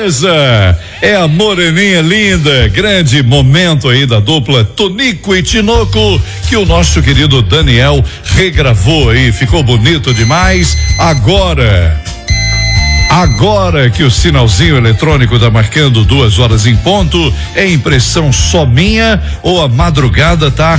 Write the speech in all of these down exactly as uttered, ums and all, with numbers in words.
beleza? É a moreninha linda, grande momento aí da dupla Tonico e Tinoco, que o nosso querido Daniel regravou aí, ficou bonito demais. Agora Agora que o sinalzinho eletrônico tá marcando duas horas em ponto, é impressão só minha ou a madrugada tá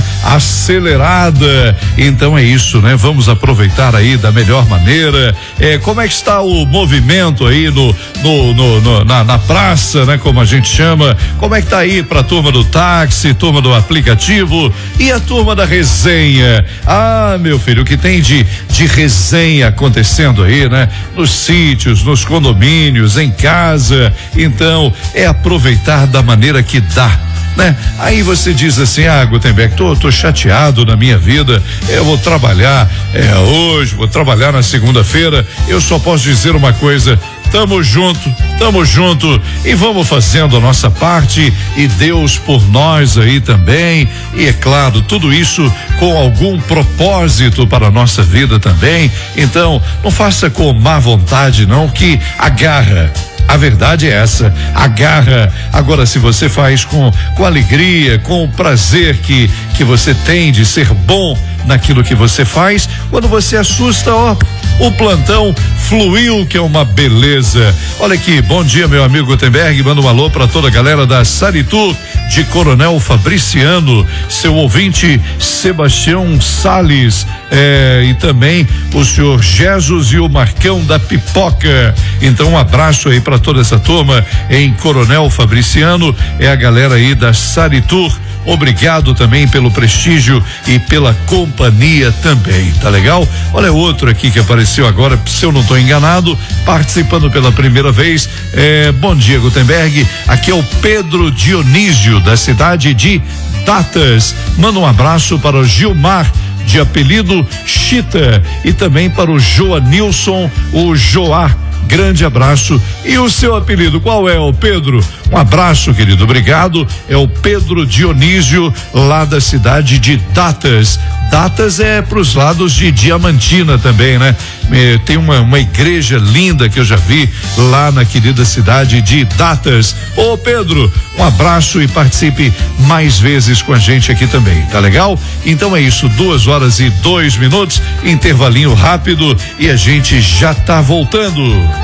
acelerada? Então é isso, né? Vamos aproveitar aí da melhor maneira. É, como é que está o movimento aí no, no, no, no na, na praça, né? Como a gente chama. Como é que tá aí pra turma do táxi, turma do aplicativo e a turma da resenha? Ah, meu filho, o que tem de, de resenha acontecendo aí, né? Nos sítios, nos condomínios, em casa. Então é aproveitar da maneira que dá, né? Aí você diz assim: ah, Gutenberg, tô, tô chateado na minha vida, eu vou trabalhar é, hoje, vou trabalhar na segunda-feira. Eu só posso dizer uma coisa: tamo junto, tamo junto e vamos fazendo a nossa parte e Deus por nós aí também. E é claro, tudo isso com algum propósito para a nossa vida também. Então, não faça com má vontade, não, que agarra. A verdade é essa, agarra. Agora, se você faz com, com alegria, com o prazer que, que você tem de ser bom naquilo que você faz, quando você assusta, ó, o plantão fluiu, que é uma beleza. Olha aqui, bom dia, meu amigo Gutenberg, manda um alô para toda a galera da Saritur de Coronel Fabriciano, seu ouvinte Sebastião Salles, é, e também o senhor Jesus e o Marcão da Pipoca. Então um abraço aí para toda essa turma em Coronel Fabriciano, é a galera aí da Saritur. Obrigado também pelo prestígio e pela companhia também, tá legal? Olha outro aqui que apareceu agora, se eu não estou enganado, participando pela primeira vez. É, bom dia, Gutenberg. Aqui é o Pedro Dionísio, da cidade de Datas. Manda um abraço para o Gilmar, de apelido Chita, e também para o Joanilson, o Joá. Grande abraço. E o seu apelido, qual é, o Pedro? Um abraço, querido, obrigado. É o Pedro Dionísio, lá da cidade de Datas. Datas é pros lados de Diamantina também, né? É, tem uma, uma igreja linda que eu já vi lá na querida cidade de Datas. Ô Pedro, um abraço e participe mais vezes com a gente aqui também, tá legal? Então é isso, duas horas e dois minutos, intervalinho rápido e a gente já tá voltando.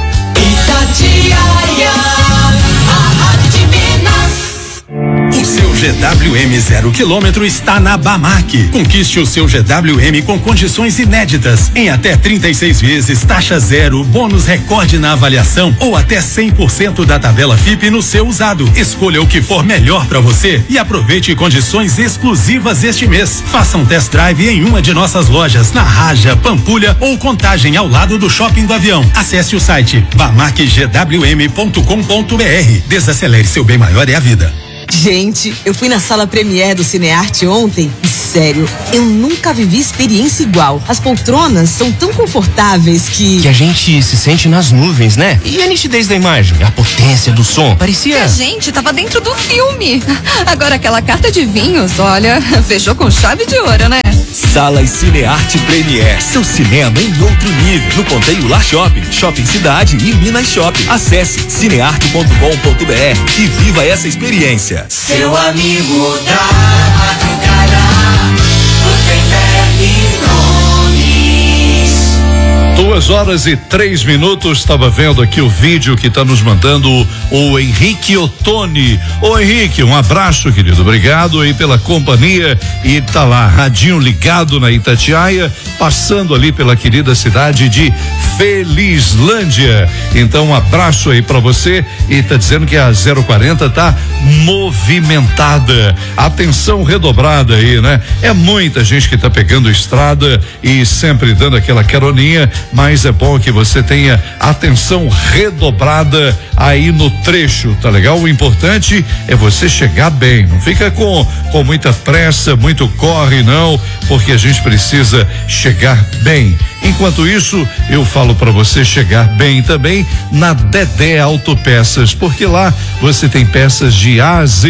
Itatiaia, a Rádio Minas. O seu G W M zero quilômetro está na Bamac. Conquiste o seu G W M com condições inéditas, em até trinta e seis vezes, taxa zero, bônus recorde na avaliação ou até cem por cento da tabela F I P no seu usado. Escolha o que for melhor para você e aproveite condições exclusivas este mês. Faça um test drive em uma de nossas lojas, na Raja, Pampulha ou Contagem, ao lado do Shopping do Avião. Acesse o site bamac g w m ponto com ponto b r. Desacelere, seu bem maior é a vida. Gente, eu fui na sala Premiere do Cinearte ontem e, sério, eu nunca vivi experiência igual. As poltronas são tão confortáveis que... Que a gente se sente nas nuvens, né? E a nitidez da imagem, a potência do som, parecia... Que a gente tava dentro do filme. Agora aquela carta de vinhos, olha, fechou com chave de ouro, né? Salas Cinearte Premiere, seu cinema em outro nível, no Ponteio Lar Shopping, Shopping Cidade e Minas Shopping. Acesse cinearte ponto com ponto b r e viva essa experiência. Seu amigo da madrugada, Gutenberg Nunes. Duas horas e três minutos, estava vendo aqui o vídeo que está nos mandando o Henrique Ottoni. Ô Henrique, um abraço, querido, obrigado aí pela companhia, e tá lá, radinho ligado na Itatiaia, passando ali pela querida cidade de Felizlândia. Então um abraço aí para você, e tá dizendo que a zero quarenta tá movimentada, atenção redobrada aí, né? É muita gente que tá pegando estrada e sempre dando aquela caroninha, mas é bom que você tenha atenção redobrada aí no trecho, tá legal? O importante é você chegar bem, não fica com com muita pressa, muito corre não, porque a gente precisa chegar bem. Enquanto isso, eu falo para você chegar bem também na Dedé Autopeças, porque lá você tem peças de A a Z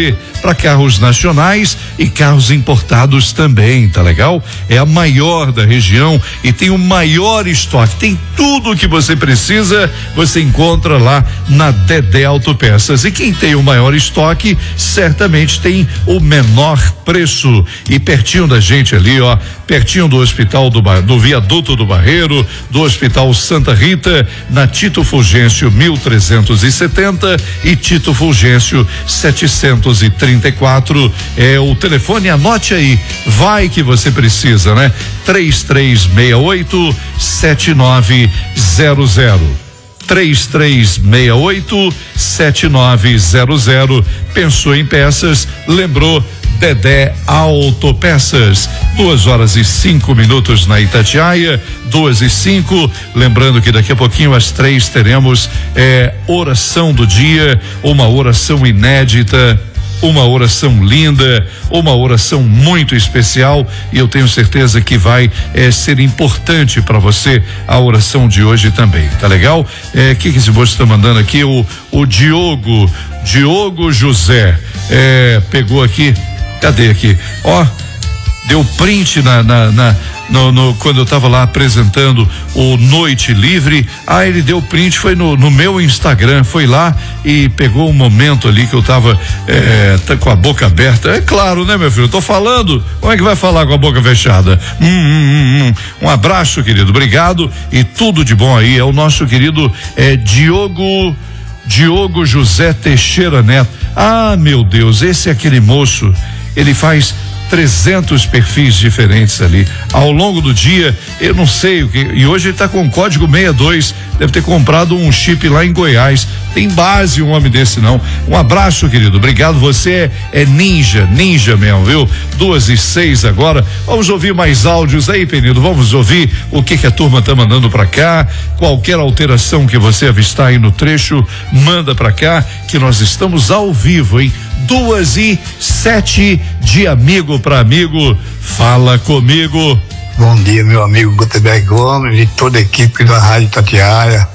para carros nacionais e carros importados também, tá legal? É a maior da região e tem o maior estoque, tem tudo o que você precisa, você encontra lá na Dedé Autopeças. E quem tem o maior estoque certamente tem o menor preço. E pertinho da gente ali, ó, pertinho do hospital do, do Viaduto do Barreiro, do Hospital Santa Rita, na Tito Fulgêncio mil trezentos e setenta e Tito Fulgêncio setecentos e trinta e quatro é o telefone, anote aí, vai que você precisa, né? três três seis oito sete nove zero zero. três três seis oito sete nove zero zero. Pensou em peças, lembrou Dedé Autopeças. Duas horas e cinco minutos na Itatiaia, duas e cinco. Lembrando que daqui a pouquinho às três teremos é, oração do dia, uma oração inédita, uma oração linda, uma oração muito especial, e eu tenho certeza que vai é, ser importante para você a oração de hoje também, tá legal? É, que que esse moço está mandando aqui? O, o Diogo, Diogo José, é, pegou aqui, cadê aqui? Ó, deu print na, na, na No, no, quando eu estava lá apresentando o Noite Livre, ah, ele deu print, foi no, no meu Instagram, foi lá e pegou um momento ali que eu estava é, tá com a boca aberta. É claro, né, meu filho? Eu tô falando, como é que vai falar com a boca fechada? Hum, hum, hum, hum. Um abraço, querido, obrigado e tudo de bom aí. É o nosso querido é, Diogo Diogo José Teixeira Neto. Ah, meu Deus, esse é aquele moço, ele faz trezentos perfis diferentes ali ao longo do dia, eu não sei o que, e hoje ele tá com o código sessenta e dois, deve ter comprado um chip lá em Goiás, tem base um homem desse não. Um abraço, querido, obrigado, você é, é ninja, ninja mesmo, viu? Duas e seis agora, vamos ouvir mais áudios aí, Penido, vamos ouvir o que que a turma tá mandando pra cá, qualquer alteração que você avistar aí no trecho, manda pra cá, que nós estamos ao vivo, hein? Duas e sete de amigo para amigo, fala comigo. Bom dia, meu amigo Gutenberg Gomes e toda a equipe da Rádio Itatiaia,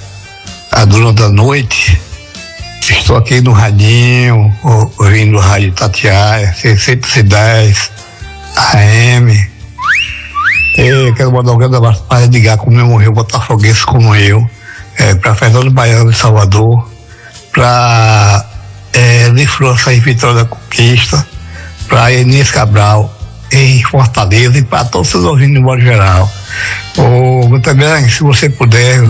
a dona da noite. Estou aqui no radinho, ouvindo a Rádio Itatiaia, seiscentos e dez A M. Eu quero mandar um grande abraço para Edgar, como eu morreu, botafoguense como eu, é, para Fernando Baiano de Salvador, para É, de França em Vitória da Conquista, para Enis Cabral em Fortaleza e para todos os ouvintes de modo geral. Ou também, se você puder,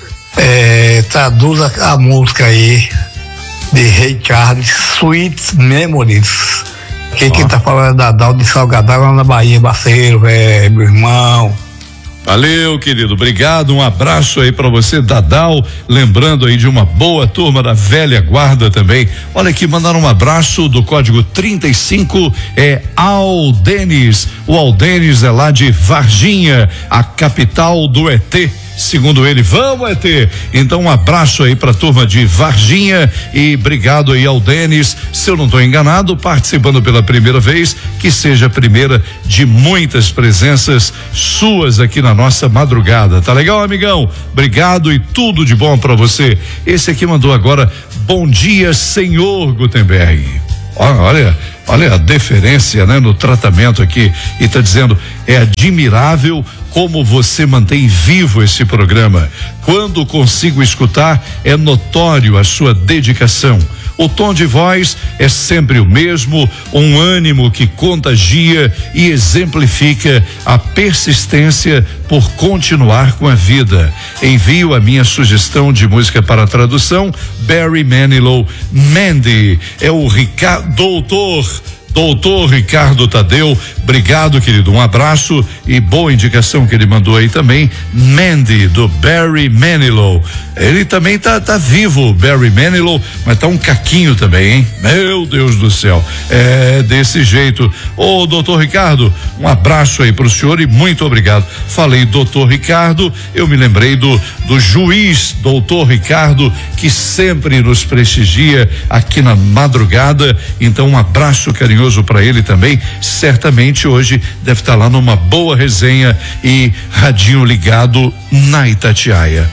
é, traduza a música aí de Ray Charles, Sweet Memories. Que quem tá falando é Dadal de Salgadão, lá na Bahia, parceiro, é, meu irmão. Valeu, querido, obrigado, um abraço aí pra você, Dadal, lembrando aí de uma boa turma da velha guarda também. Olha aqui, mandaram um abraço do código trinta e cinco, é Aldenis, o Aldenis é lá de Varginha, a capital do E T, segundo ele. Vamos, E T! Então um abraço aí pra turma de Varginha e obrigado aí ao Denis, se eu não estou enganado, participando pela primeira vez, que seja a primeira de muitas presenças suas aqui na nossa madrugada, tá legal, amigão? Obrigado e tudo de bom pra você. Esse aqui mandou agora, bom dia, senhor Gutenberg. Olha, olha a deferência, né, no tratamento aqui, e tá dizendo, é admirável como você mantém vivo esse programa. Quando consigo escutar, é notório a sua dedicação. O tom de voz é sempre o mesmo, um ânimo que contagia e exemplifica a persistência por continuar com a vida. Envio a minha sugestão de música para a tradução, Barry Manilow, Mandy, é o Ricardo, doutor Doutor Ricardo Tadeu, obrigado, querido, um abraço e boa indicação que ele mandou aí também, Mandy, do Barry Manilow. Ele também tá, tá vivo, Barry Manilow, mas tá um caquinho também, hein? Meu Deus do céu, é desse jeito. Ô, doutor Ricardo, um abraço aí pro senhor e muito obrigado. Falei doutor Ricardo, eu me lembrei do, do juiz, doutor Ricardo, que sempre nos prestigia aqui na madrugada, então um abraço carinhoso para ele também, certamente hoje deve estar lá numa boa resenha e radinho ligado na Itatiaia.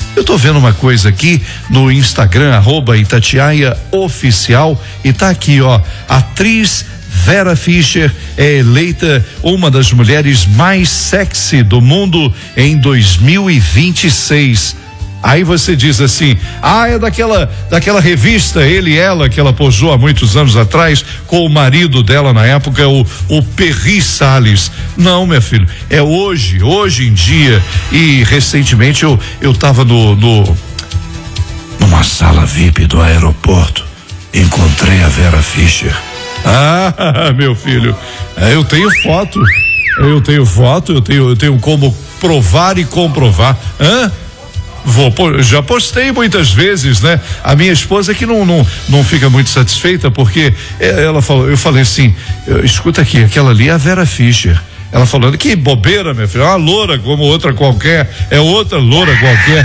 Eu tô vendo uma coisa aqui no Instagram, arroba Itatiaia Oficial, e tá aqui, ó, atriz Vera Fischer é eleita uma das mulheres mais sexy do mundo em dois mil e vinte e seis. Aí você diz assim, ah, é daquela, daquela revista Ele e Ela, que ela posou há muitos anos atrás com o marido dela na época, o, o Perry Salles. Não, minha filha, é hoje, hoje em dia. E recentemente eu, eu tava no, no, numa sala V I P do aeroporto, encontrei a Vera Fischer. Ah, meu filho, eu tenho foto, eu tenho foto, eu tenho, eu tenho como provar e comprovar. Hã? Vou, já postei muitas vezes, né? A minha esposa que não, não, não fica muito satisfeita porque ela falou, eu falei assim, escuta aqui, aquela ali é a Vera Fischer. Ela falando, que bobeira, minha filha, é uma loura como outra qualquer, é outra loura qualquer.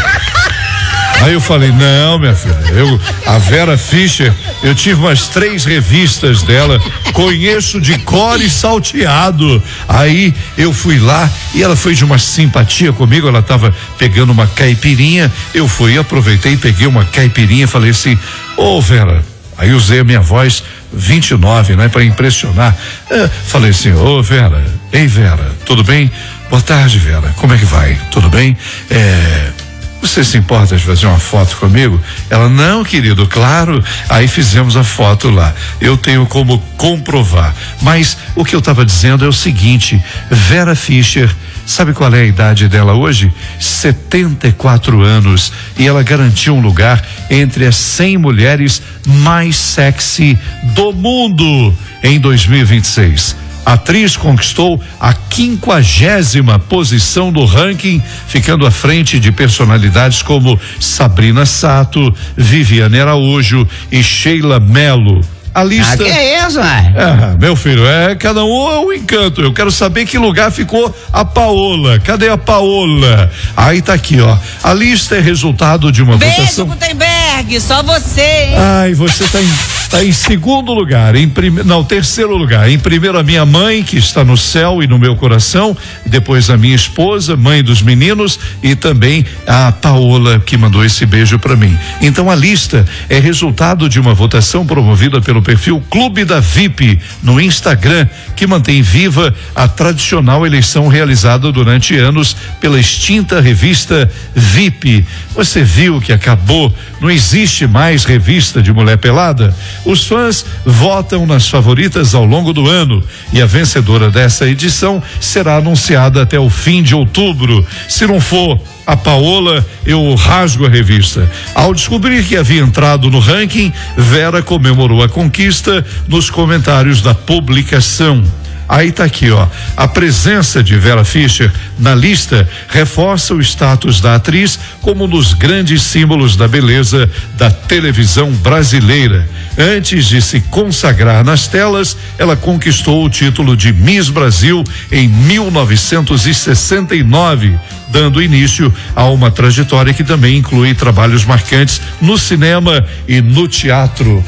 Aí eu falei, não, minha filha, eu, a Vera Fischer, eu tive umas três revistas dela, conheço de cor e salteado. Aí eu fui lá e ela foi de uma simpatia comigo, ela estava pegando uma caipirinha, eu fui, aproveitei, peguei uma caipirinha, falei assim, ô Vera, aí usei a minha voz vinte e nove, né, para impressionar. É, falei assim, ô Vera, ei Vera, tudo bem? Boa tarde, Vera, como é que vai? Tudo bem? É... Você se importa de fazer uma foto comigo? Ela, não, querido, claro. Aí fizemos a foto lá. Eu tenho como comprovar. Mas o que eu estava dizendo é o seguinte: Vera Fischer, sabe qual é a idade dela hoje? setenta e quatro anos. E ela garantiu um lugar entre as cem mulheres mais sexy do mundo em dois mil e vinte e seis. A atriz conquistou a quinquagésima posição do ranking, ficando à frente de personalidades como Sabrina Sato, Viviane Araújo e Sheila Mello. A lista. Ah, que é isso, né? Ah, meu filho, é cada um é um encanto. Eu quero saber que lugar ficou a Paola. Cadê a Paola? Aí tá aqui, ó. A lista é resultado de uma Beijo, votação. Gutenberg, só você, hein? Ai, você tá em, tá em segundo lugar, em primeiro, não, terceiro lugar. Em primeiro a minha mãe, que está no céu e no meu coração, depois a minha esposa, mãe dos meninos, e também a Paola, que mandou esse beijo pra mim. Então a lista é resultado de uma votação promovida pelo perfil Clube da V I P no Instagram, que mantém viva a tradicional eleição realizada durante anos pela extinta revista V I P. Você viu que acabou, não existe mais revista de mulher pelada? Os fãs votam nas favoritas ao longo do ano e a vencedora dessa edição será anunciada até o fim de outubro. Se não for a Paola, eu rasgo a revista. Ao descobrir que havia entrado no ranking, Vera comemorou a conquista nos comentários da publicação. Aí tá aqui, ó. A presença de Vera Fischer na lista reforça o status da atriz como um dos grandes símbolos da beleza da televisão brasileira. Antes de se consagrar nas telas, ela conquistou o título de Miss Brasil em mil novecentos e sessenta e nove, dando início a uma trajetória que também inclui trabalhos marcantes no cinema e no teatro.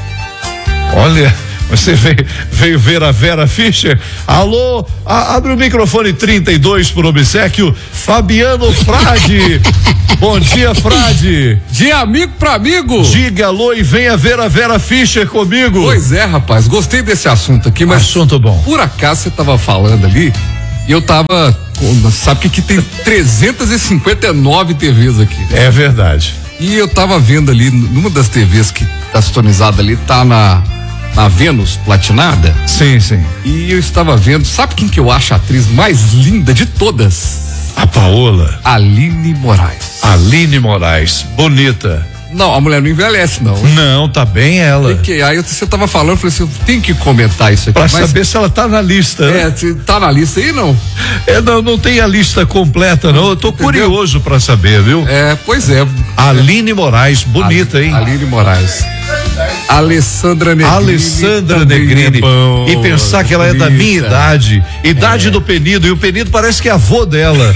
Olha, você veio, veio ver a Vera Fischer? Alô, a, abre o microfone trinta e dois por obséquio, Fabiano Frade. Bom dia, Frade. De amigo pra amigo. Diga alô e venha ver a Vera Fischer comigo. Pois é, rapaz, gostei desse assunto aqui, mas assunto bom. Por acaso você tava falando ali e eu tava, sabe que aqui tem trezentas e cinquenta e nove T Vs aqui. É verdade. E eu tava vendo ali, numa das T Vs que tá sintonizada ali, tá na na Vênus platinada. Sim, sim. E eu estava vendo, sabe quem que eu acho a atriz mais linda de todas? A Paola. Aline Moraes. Aline Moraes, bonita. Não, a mulher não envelhece, não. Não, tá bem ela. E que, aí você tava falando, eu falei assim, eu tenho que comentar isso aqui. Pra mas, saber se ela tá na lista, né? É, tá na lista aí, não? É, não, não tem a lista completa, não. Eu tô Entendeu? curioso pra saber, viu? É, pois é. Aline Moraes, bonita, hein? Aline Moraes. Alessandra Negrini. Alessandra Negrini. É e pensar que ela bonita. É da minha idade. Idade é. do Penido. E o Penido parece que é avô dela.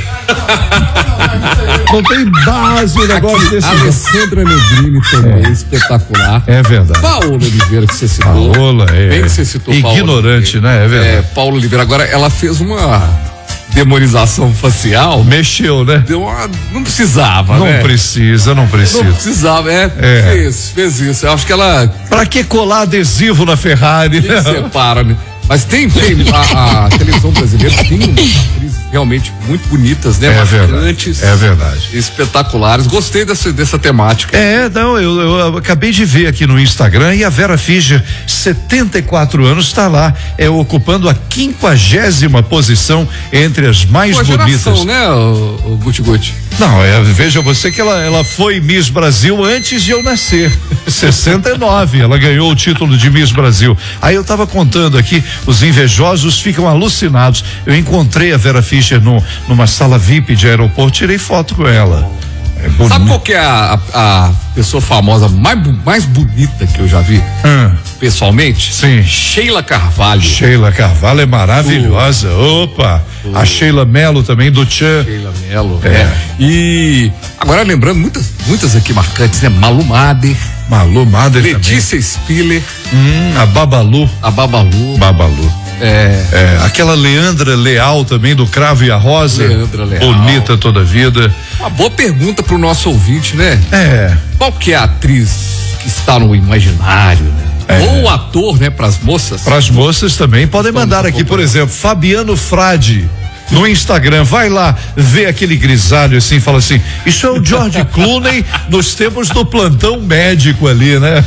Não tem base o negócio Aqui, desse. Alessandra Negrini também, é. espetacular. É verdade. Paola Oliveira, que você citou. Paola, é. Bem que você citou. Ignorante, Paola né? É verdade. É, Paola Oliveira. Agora, ela fez uma demonização facial. Mexeu, né? Deu uma, não precisava, não né? Não precisa, não precisa. Não precisava, é, é. Fez, fez isso. Eu acho que ela... Pra que colar adesivo na Ferrari? Que separa, né? Mas tem, tem a, a televisão brasileira tem atrizes realmente muito bonitas, né? É verdade. É verdade. Espetaculares. Gostei dessa, dessa temática. É, não, eu, eu acabei de ver aqui no Instagram e a Vera Fischer, setenta e quatro anos, está lá, é ocupando a quinquagésima posição entre as mais Uma bonitas. Geração, né, o, o Guti Guti? Não, é, veja você que ela, ela foi Miss Brasil antes de eu nascer. sessenta e nove, ela ganhou o título de Miss Brasil. Aí eu tava contando aqui, os invejosos ficam alucinados. Eu encontrei a Vera Fischer no, numa sala V I P de aeroporto, tirei foto com ela. É Sabe qual que é a, a, a pessoa famosa mais, mais bonita que eu já vi? Hum. Pessoalmente? Sim. Sheila Carvalho. Sheila Carvalho é maravilhosa. Uh. Opa! Uh. A Sheila Mello também, do Tchan. Sheila Mello. É. é. E agora lembrando, muitas, muitas aqui marcantes, né? Malu Mader. Malu Mader Letícia Spiller. Hum, a Babalu. A Babalu. Babalu. É. é. Aquela Leandra Leal também, do Cravo e a Rosa. Leandra Leal. Bonita toda a vida. Uma boa pergunta pro nosso ouvinte, né? É. Qual que é a atriz que está no imaginário, né? É. Ou o ator, né? Pras moças. Pras moças também. Podem mandar aqui, por exemplo, Fabiano Frade. No Instagram, vai lá ver aquele grisalho assim, fala assim, isso é o George Clooney nos tempos do plantão médico ali, né?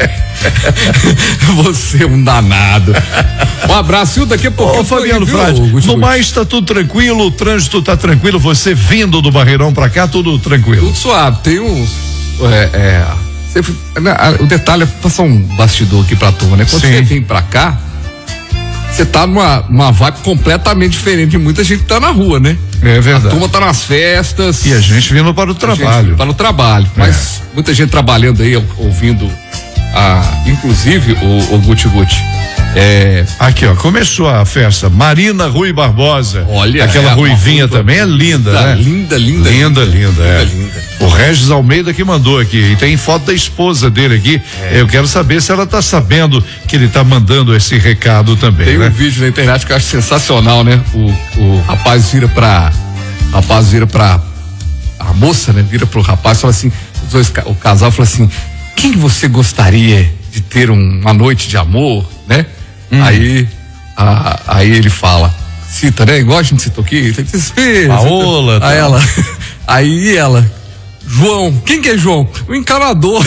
Você é um danado. Um abraço, daqui a pouco. Ô, Fabiano Frade, no mais tá tudo tranquilo, o trânsito tá tranquilo, você vindo do Barreirão pra cá, tudo tranquilo. Tudo suave, tem uns, é, é, você, o detalhe é passar um bastidor aqui pra turma, né? Quando Sim. você vem pra cá, você tá numa, numa vibe completamente diferente de muita gente que tá na rua, né? É verdade. A turma tá nas festas. E a gente vindo para o trabalho. Para o trabalho. Mas é. muita gente trabalhando aí, ouvindo, a, inclusive, o, o Guti Guti. É... Aqui, ó, começou a festa. Marina Rui Barbosa. Olha, aquela é, ruivinha também é linda, linda, né? Linda, linda. Linda, linda, linda, é. linda. O Regis Almeida que mandou aqui. E tem foto da esposa dele aqui. É. Eu quero saber se ela tá sabendo que ele tá mandando esse recado também. Tem né? um vídeo na internet que eu acho sensacional, né? O, o rapaz vira pra. O rapaz vira pra. A moça, né? Vira pro rapaz e fala assim: os dois, o casal fala assim: quem você gostaria de ter um, uma noite de amor, né? Hum. Aí, a, aí ele fala, cita, né? Igual a gente citou aqui, tem que ser Paola. Aí ela, aí ela, João, quem que é João? O encanador.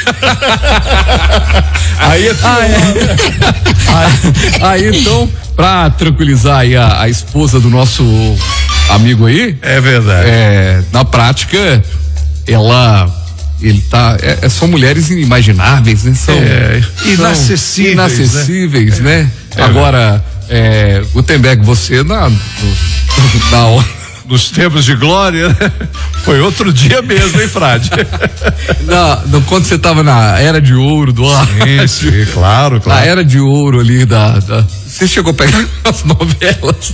Aí é ah, é. aí, aí então, pra tranquilizar aí a, a esposa do nosso amigo aí. É verdade. É, na prática, ela. Ele tá. É, é, são mulheres inimagináveis, né? São, é, inacessíveis. Inacessíveis, né? né? É, Agora, é, Gutenberg, você na. No, na Nos tempos de glória, foi outro dia mesmo, hein, Frade? na, no, quando você tava na era de ouro do ar. Sim, sim, claro, claro. Na era de ouro ali da. da você chegou a pegar as novelas?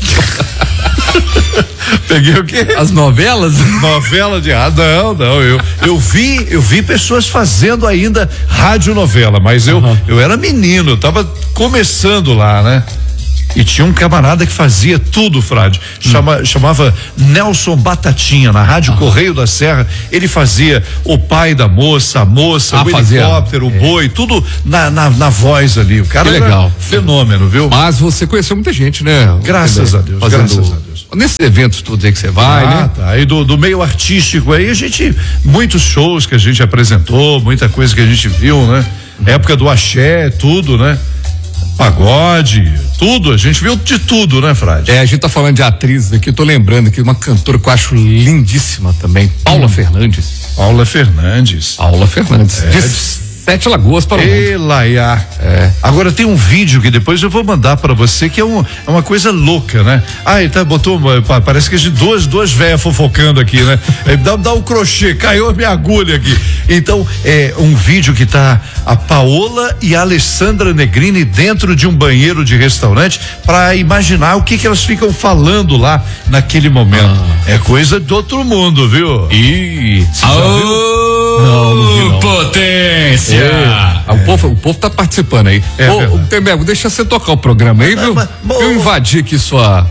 Peguei o quê? As novelas? Novela de ah, não, não, eu, eu vi, eu vi pessoas fazendo ainda radionovela, mas eu, uhum. eu era menino, eu tava começando lá, né? E tinha um camarada que fazia tudo, Frade. Chama, hum. Chamava Nelson Batatinha, na Rádio ah. Correio da Serra. Ele fazia o pai da moça, a moça, ah, o fazia. helicóptero, o é. boi, tudo na, na, na voz ali. O cara que legal. Fenômeno, viu? Mas você conheceu muita gente, né? Graças a Deus, Fazendo, graças a Deus. Nesses eventos todos aí que você vai, ah, né? Tá. Aí do, do meio artístico aí, a gente, muitos shows que a gente apresentou, muita coisa que a gente viu, né? Hum. Época do axé, tudo, né? Pagode, tudo, a gente viu de tudo, né, Frade? É, a gente tá falando de atrizes aqui, eu tô lembrando aqui uma cantora que eu acho lindíssima também, Paula hum. Fernandes. Paula Fernandes. Paula Fernandes. É. De Sete Lagoas para o Elaiá. É. Agora tem um vídeo que depois eu vou mandar para você que é, um, é uma coisa louca, né? Ah, ele tá, botou, parece que a gente, duas, duas velhas fofocando aqui, né? dá, dá um crochê, caiu a minha agulha aqui. Então, é um vídeo que tá a Paola e a Alessandra Negrini dentro de um banheiro de restaurante para imaginar o que que elas ficam falando lá naquele momento. Ah. É coisa de outro mundo, viu? Ih, oh, não, não vi, não. Potência! É. O, povo, o povo tá participando aí. É, ô, ô Tembergo, deixa você tocar o programa aí, viu? Mas, mas, eu invadi aqui sua.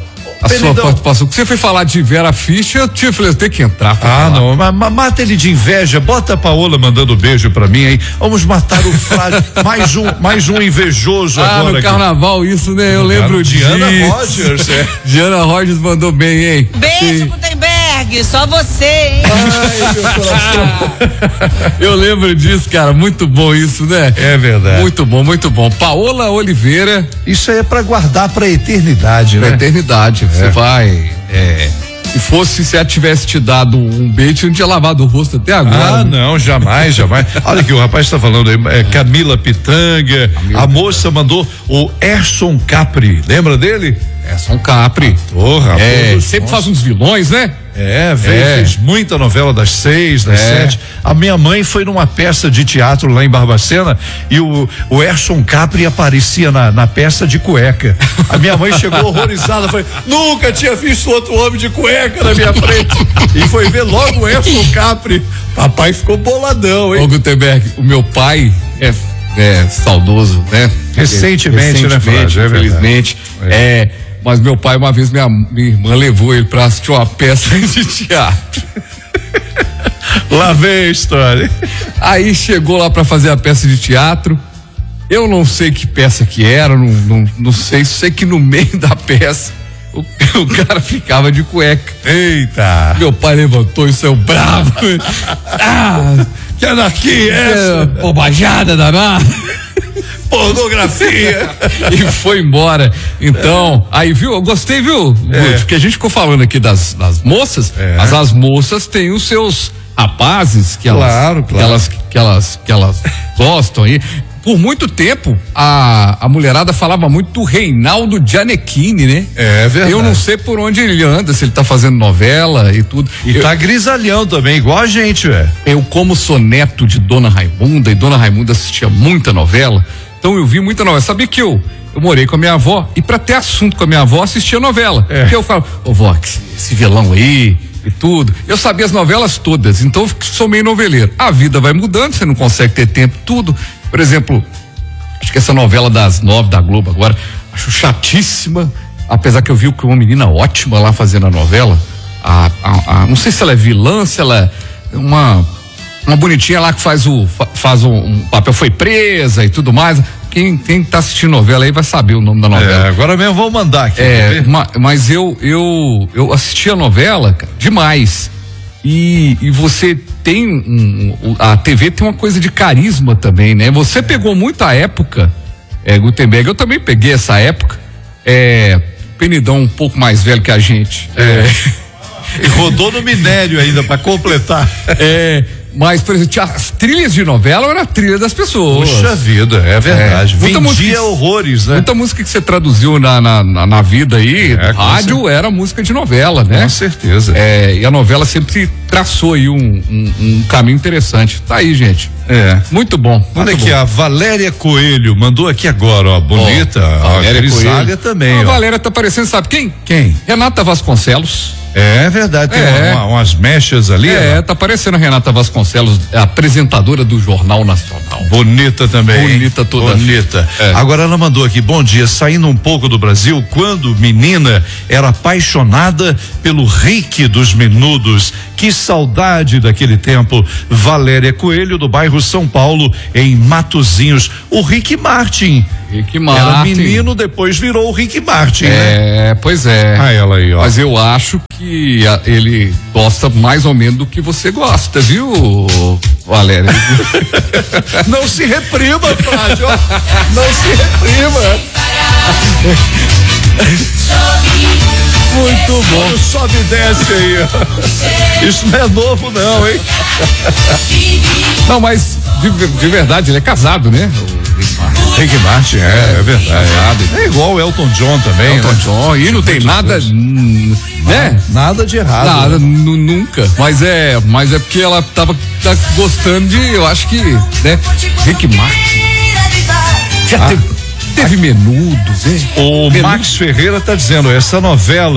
a sua participação. Você foi falar de Vera Fischer, eu tinha falei, eu tenho que entrar. Ah, falar. não, mas, mas mata ele de inveja, bota a Paola mandando beijo pra mim aí, vamos matar o Flávio, mais um, mais um invejoso ah, agora no aqui. Carnaval isso, né, eu lembro disso. Diana Rogers, é. Diana Rogers mandou bem, hein? Beijo, Gutenberg, só você, hein? Ai, meu coração. Eu lembro disso, cara, muito bom isso, né? É verdade. Muito bom, muito bom. Paola Oliveira. Isso aí é pra guardar pra eternidade, pra né? eternidade, é. Você vai, é, se fosse, se ela tivesse te dado um beijo, não tinha lavado o rosto até agora. Ah, não, jamais, jamais. Olha que o rapaz está falando aí, é Camila Pitanga, Camila a moça Pitanga. Mandou o Erson Capri, lembra dele? Erson Capri. Porra, é, sempre faz uns vilões, né? É, veio, é. fez muita novela das seis, das é. sete. A minha mãe foi numa peça de teatro lá em Barbacena e o, o Erson Capri aparecia na, na peça de cueca. A minha mãe chegou horrorizada, foi, nunca tinha visto outro homem de cueca na minha frente. E foi ver logo o Erson Capri. Papai ficou boladão, hein? Ô, Gutenberg, o meu pai é, é saudoso, né? Recentemente, Recentemente, né, Flávio? É infelizmente. É. é Mas meu pai, uma vez, minha, minha irmã levou ele pra assistir uma peça de teatro. Lá vem a história. Aí chegou lá pra fazer a peça de teatro. Eu não sei que peça que era, não, não, não sei, sei que no meio da peça o, o cara ficava de cueca. Eita! Meu pai levantou e saiu bravo. Ah, que anarquia é essa? É, bobajada danada. Pornografia. E foi embora. Então, é. aí, viu? Eu gostei, viu? É. Porque a gente ficou falando aqui das, das moças, é. mas as moças têm os seus rapazes que elas, claro, claro. Que elas, que elas, que elas gostam aí. Por muito tempo, a, a mulherada falava muito do Reinaldo Gianecchini, né? É verdade. Eu não sei por onde ele anda, se ele tá fazendo novela e tudo. E eu, tá grisalhão também, igual a gente, ué. Eu, como sou neto de Dona Raimunda, e Dona Raimunda assistia muita novela, então eu vi muita novela. Sabia que eu, eu morei com a minha avó, e pra ter assunto com a minha avó, assistia novela. É. Porque eu falo, ô vó, esse, esse vilão aí e tudo. Eu sabia as novelas todas, então eu sou meio noveleiro. A vida vai mudando, você não consegue ter tempo, tudo. Por exemplo, acho que essa novela das nove da Globo agora, acho chatíssima, apesar que eu vi que uma menina ótima lá fazendo a novela, a, a, a, não sei se ela é vilã, se ela é uma, uma bonitinha lá que faz o, faz um, um papel, foi presa e tudo mais. Quem, quem tá assistindo novela aí vai saber o nome da novela. É, agora mesmo vou mandar aqui. É, ma, mas eu, eu, eu assisti a novela, cara, demais. E, e você tem um, a T V tem uma coisa de carisma também, né? Você pegou muita época, é, Gutenberg, eu também peguei essa época, é, Penidão um pouco mais velho que a gente. É. É. E rodou no minério ainda pra completar. É. Mas, por exemplo, as trilhas de novela era a trilha das pessoas. Puxa vida, é verdade. É. Vendia música, horrores, né? Muita música que você traduziu na, na, na, na vida aí, é, rádio, certeza. Era música de novela, né? Com certeza. É, e a novela sempre traçou aí um, um, um caminho interessante. Tá aí, gente. É. Muito bom. Muito Olha aqui, bom. a Valéria Coelho mandou aqui agora, ó, bonita. Oh, a Valéria Coelho também, a ó. A Valéria tá parecendo, sabe quem? Quem? Renata Vasconcelos. É verdade, tem é. uma, uma, umas mechas ali. É, ó. tá parecendo a Renata Vasconcelos, apresentadora do Jornal Nacional. Bonita também. Bonita toda. Bonita. É. Agora ela mandou aqui, bom dia, saindo um pouco do Brasil, quando menina era apaixonada pelo Rick dos Menudos. Que saudade daquele tempo. Valéria Coelho, do bairro São Paulo, em Matozinhos. O Rick Martin. Rick Martin. Era menino, depois virou o Rick Martin, é, né? É, pois é. Ah, ela aí, ó. Mas eu acho que a, ele gosta mais ou menos do que você gosta, viu, Valéria? Não se reprima, Flávio. Não se reprima. Muito bom. Sobe e desce aí. Isso não é novo, não, hein? Não, mas de, de verdade, ele é casado, né? Rick Martin, é, é verdade. É, é igual o Elton John também. Elton né? John, e não tem nada, hum, né? Nada de errado. Nada, né? Nunca. Mas é, mas é porque ela tava tá gostando de, eu acho que, né? Rick Martin. Já ah. teve. Teve Menudos, hein? O Menudos. Max Ferreira tá dizendo, essa novela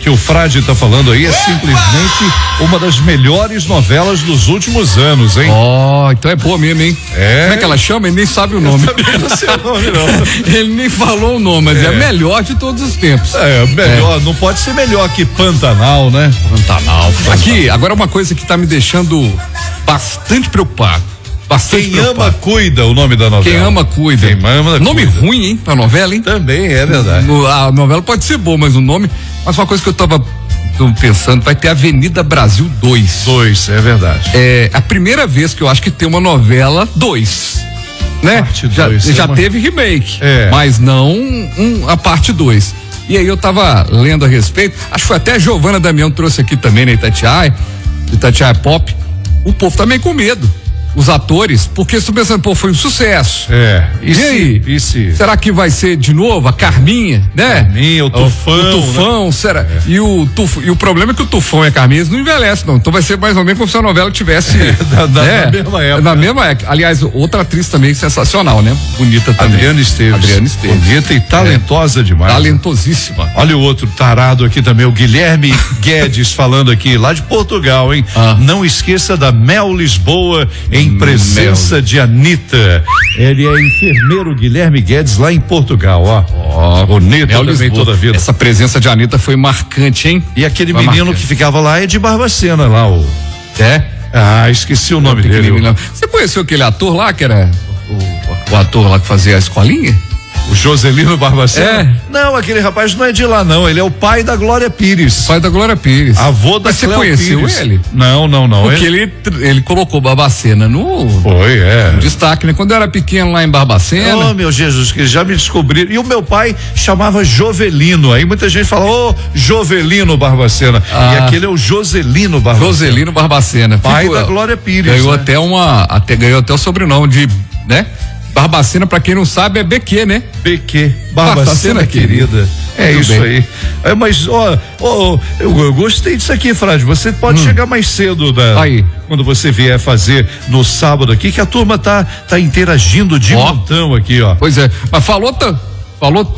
que o Frade tá falando aí é simplesmente uma das melhores novelas dos últimos anos, hein? Ó, oh, então é boa mesmo, hein? É. Como é que ela chama? Ele nem sabe o nome. Eu não sei o nome, não. Ele nem falou o nome, mas é, é a melhor de todos os tempos. É, melhor, é. Não pode ser melhor que Pantanal, né? Pantanal. Pantanal. Aqui, agora uma coisa que tá me deixando bastante preocupado. Bastante Quem preocupado. ama, cuida, o nome da novela. Quem ama, cuida. Quem ama, nome cuida. ruim, hein, pra novela, hein? Também, é verdade. A novela pode ser boa, mas o nome... Mas uma coisa que eu tava pensando, vai ter Avenida Brasil dois. dois, é verdade. É a primeira vez que eu acho que tem uma novela dois, né? Parte já dois, já é uma... teve remake, é. mas não um, a parte dois. E aí eu tava lendo a respeito, acho que foi até a Giovana Damião trouxe aqui também na Itatiaia, Itatiaia Pop. O povo tá meio com medo. Os atores, porque estou pensando, pô, foi um sucesso. É. E, e se, aí? E se? Será que vai ser de novo a Carminha, né? Carminha, o Tufão. O, o Tufão, né? Será? É. E, o tuf, e o problema é que o Tufão e a Carminha não envelhecem, não. Então vai ser mais ou menos como se a novela tivesse. É, da, da, né? Na mesma época. Na mesma época. Aliás, outra atriz também sensacional, né? Bonita também. Adriana Esteves. Adriana Esteves. Bonita e talentosa é. demais. Talentosíssima. Né? Olha o outro tarado aqui também, o Guilherme Guedes falando aqui, lá de Portugal, hein? Ah. Não esqueça da Mel Lisboa em presença Mel. de Anitta. Ele é enfermeiro Guilherme Guedes lá em Portugal, ó. Ó, bonito também toda a vida. Essa presença de Anitta foi marcante, hein? E aquele foi menino marcante. que ficava lá é de Barbacena lá, o. É? Ah, esqueci o nome dele. Você conheceu aquele ator lá que era o, o ator lá que fazia a escolinha? O Joselino Barbacena? É. Não, aquele rapaz não é de lá, não. Ele é o pai da Glória Pires. O pai da Glória Pires. Avô da Mas você Cléo conheceu Pires. ele? Não, não, não. Porque ele, ele, ele colocou Barbacena no. Foi, é. No destaque, né? Quando eu era pequeno lá em Barbacena. Oh, meu Jesus, que já me descobriram. E o meu pai chamava Jovelino. Aí muita gente fala, ô, oh, Jovelino Barbacena. Ah. E aquele é o Joselino Barbacena. Joselino Barbacena. Pai Fico, da Glória Pires. Ganhou né? até uma. Até, ganhou até o sobrenome de, né? Barbacena, pra quem não sabe, é B Q, né? B Q, Barbacena, Barbacena querida. querida. É Muito isso bem. aí. É, mas, ó, ó, eu, eu gostei disso aqui, Frade. Você pode hum. chegar mais cedo da, aí. quando você vier fazer no sábado aqui, que a turma tá, tá interagindo de ó. montão aqui, ó. Pois é, mas falou, tá, falou.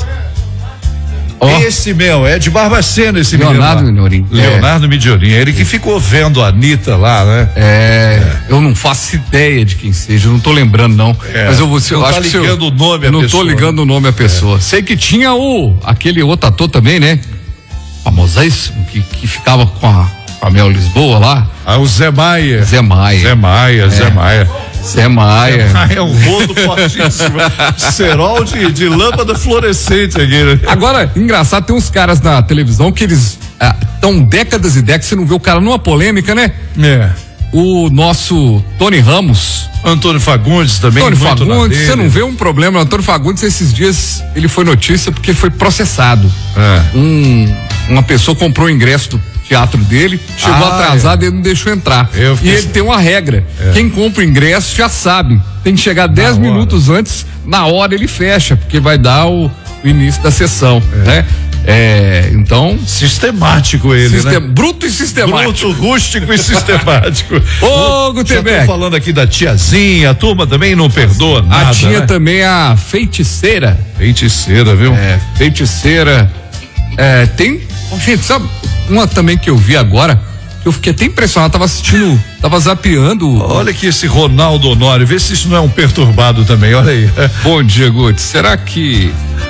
Oh. Esse meu, é de Barbacena esse Leonardo Midiorin. Leonardo é. Midiorin, ele que ficou vendo a Anitta lá, né? É, é, eu não faço ideia de quem seja, eu não tô lembrando não, é. mas eu vou eu não acho tá que ligando eu, o nome eu à não pessoa, tô ligando né? o nome à pessoa. É. Sei que tinha o, aquele outro ator também, né? Famosíssimo, que, que ficava com a, com a Mel Lisboa lá. Ah, o Zé Maia. Zé Maia. Zé Maia, é. Zé Maia. Zé Maia. Zé Maia é um rodo fortíssimo. Cerol de, de lâmpada fluorescente aqui, né? Agora, engraçado, tem uns caras na televisão que eles estão ah, décadas e décadas, você não vê o cara numa polêmica, né? É. O nosso Tony Ramos. Antônio Fagundes também. Antônio Fagundes, você não vê um problema. Antônio Fagundes, esses dias, ele foi notícia porque foi processado. É. Um, uma pessoa comprou o ingresso do teatro dele, chegou ah, atrasado e é. ele não deixou entrar. Eu e ele assim. tem uma regra: é. quem compra o ingresso já sabe, tem que chegar dez minutos antes, na hora ele fecha, porque vai dar o, o início da sessão, é. né? É, então. Sistemático ele, sistem, né? Bruto e sistemático. Bruto, rústico e sistemático. Ô, Gutenberg. Já tô falando aqui da tiazinha, a turma também não perdoa nada. A tia né? também, a feiticeira. Feiticeira, viu? É, feiticeira. É, tem. Gente, sabe uma também que eu vi agora? Eu fiquei até impressionado, tava assistindo, tava zapeando. Olha aqui esse Ronaldo Honório, vê se isso não é um perturbado também, olha aí. Bom dia, Guti. Será que.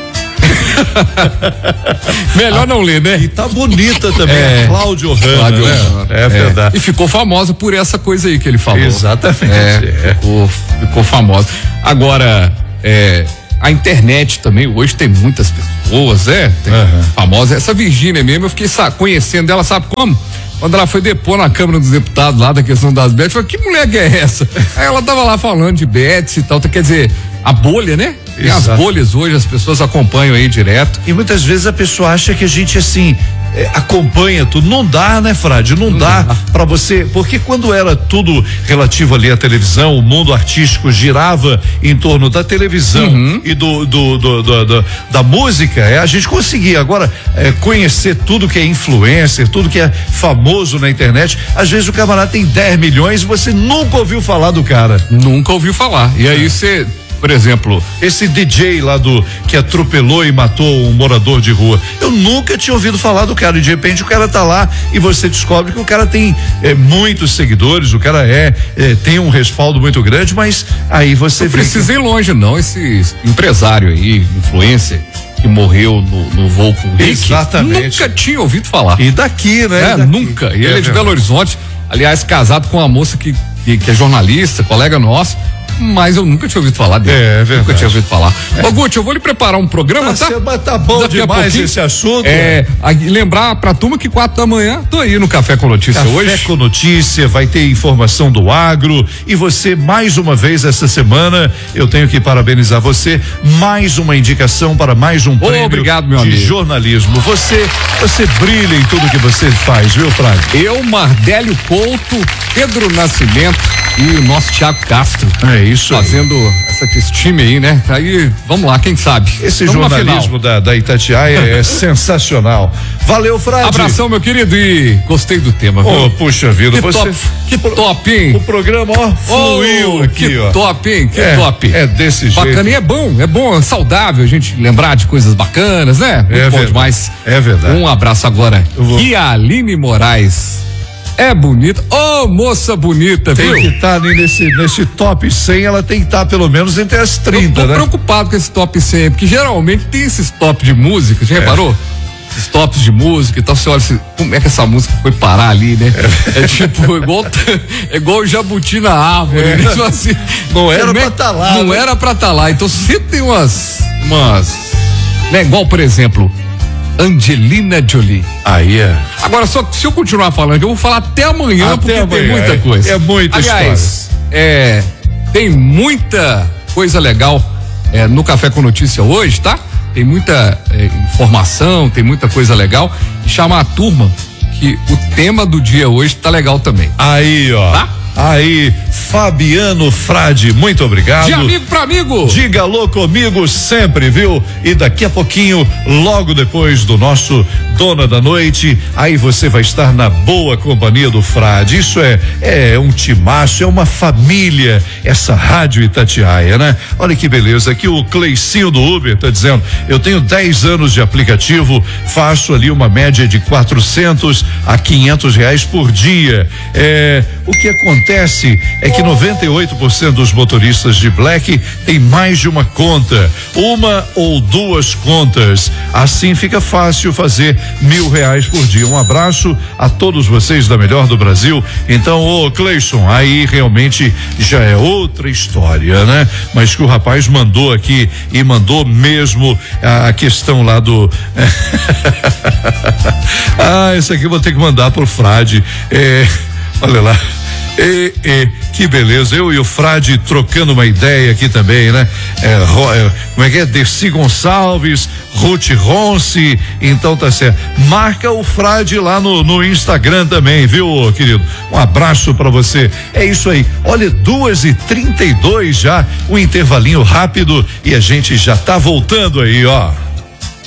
Melhor ah, não ler, né? E tá bonita também, é, a Cláudio Hanna, né? É, é verdade. E ficou famosa por essa coisa aí que ele falou. Exatamente. É, é. Ficou, ficou famosa. Agora, é, a internet também, hoje tem muitas pessoas, é? Tem uhum. famosa. Essa Virgínia mesmo, eu fiquei sabe, conhecendo ela, sabe como? Quando ela foi depor na Câmara dos Deputados lá da questão das bets, eu falei, que mulher que é essa? Aí ela tava lá falando de bets e tal, quer dizer, a bolha, né? Tem as bolhas hoje, as pessoas acompanham aí direto. E muitas vezes a pessoa acha que a gente assim é, acompanha tudo. Não dá, né, Frade? Não, Não dá, dá. Pra você, porque quando era tudo relativo ali à televisão, o mundo artístico girava em torno da televisão uhum. e do, do, do, do, do da música, é, a gente conseguia. Agora, é, conhecer tudo que é influencer, tudo que é famoso na internet, às vezes o camarada tem dez milhões e você nunca ouviu falar do cara. Nunca ouviu falar. E aí você por exemplo, esse D J lá do que atropelou e matou um morador de rua. Eu nunca tinha ouvido falar do cara, e de repente o cara tá lá e você descobre que o cara tem é, muitos seguidores, o cara é, é tem um respaldo muito grande, mas aí você não precisa ir longe não, esse empresário aí, influencer, que morreu no, no voo com o Rick. Exatamente. Nunca tinha ouvido falar. E daqui, né? É, daqui. Nunca. E ele é, é de Belo verdade. Horizonte, aliás, casado com uma moça que, que, que é jornalista, colega nosso, mas eu nunca tinha ouvido falar dele. É, é verdade. Nunca tinha ouvido falar. É. Ô, Guti, eu vou lhe preparar um programa, ah, tá? Cê, tá bom Daqui demais esse assunto. É, a, lembrar pra turma que quatro da manhã, tô aí no Café com Notícia Café hoje. Café com Notícia, vai ter informação do agro e você, mais uma vez essa semana, eu tenho que parabenizar você, mais uma indicação para mais um prêmio Obrigado, meu de amigo. jornalismo. Você, você brilha em tudo que você faz, viu, Fraga? Eu, Mardélio Couto, Pedro Nascimento e o nosso Thiago Castro. É isso aí. Fazendo essa, esse time aí, né? Aí, vamos lá, quem sabe? Esse Vamos jornalismo da, da Itatiaia é sensacional. Valeu, Frade. Abração, meu querido, e gostei do tema, viu? Oh, puxa vida, que você... top, que top, hein? O programa, ó, fluiu oh, aqui, que ó. top, hein? Que é, top. É desse jeito. Bacana, e é bom, é bom, é saudável a gente lembrar de coisas bacanas, né? Muito é bom verdade. demais. É verdade. Um abraço agora. Vou... E a Aline Moraes. É bonita, ô oh, moça bonita, tem viu? Tem que estar tá nesse, nesse top cem, ela tem que estar tá pelo menos entre as trinta, eu tô né? preocupado com esse top cem, porque geralmente tem esses top de música, já é. reparou? Esses tops de música e tal, você olha assim, como é que essa música foi parar ali, né? É, é tipo, igual, é igual o jabuti na árvore, é. né? Tipo assim, não era é, pra estar tá lá. Não né? era pra estar tá lá, então sempre tem umas, umas, né? Igual, por exemplo, Angelina Jolie. Aí é. Agora, só se eu continuar falando, eu vou falar até amanhã, até porque amanhã, tem muita é, coisa. É muita Aliás, é, tem muita coisa legal é, no Café com Notícia hoje, tá? Tem muita é, informação, tem muita coisa legal. E chama a turma que o tema do dia hoje tá legal também. Aí, ó. Tá? Aí, Fabiano Frade, muito obrigado. De amigo pra amigo. Diga alô comigo sempre, viu? E daqui a pouquinho, logo depois do nosso Dona da Noite, aí você vai estar na boa companhia do Frade. Isso é, é um timaço, é uma família, essa Rádio Itatiaia, né? Olha que beleza, aqui o Cleicinho do Uber tá dizendo, eu tenho dez anos de aplicativo, faço ali uma média de quatrocentos a quinhentos reais por dia. É, o que acontece Acontece é que noventa e oito por cento dos motoristas de Black tem mais de uma conta, uma ou duas contas. Assim fica fácil fazer mil reais por dia. Um abraço a todos vocês da melhor do Brasil. Então, ô Cleison, aí realmente já é outra história, né? Mas que o rapaz mandou aqui e mandou mesmo a questão lá do. Ah, isso aqui eu vou ter que mandar pro Frade. É, olha lá. E, e, que beleza, eu e o Frade trocando uma ideia aqui também, né? É, ro, é, como é que é? Dercy Gonçalves, Ruth Ronce, então tá certo. Marca o Frade lá no, no Instagram também, viu, querido? Um abraço pra você. É isso aí. Olha, duas e trinta e dois já, um intervalinho rápido e a gente já tá voltando aí, ó.